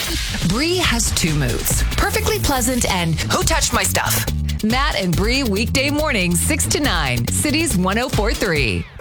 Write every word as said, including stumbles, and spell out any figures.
Bree has two moods, perfectly pleasant and who touched my stuff? Matt and Bree weekday mornings, six to nine, Cities one oh four point three.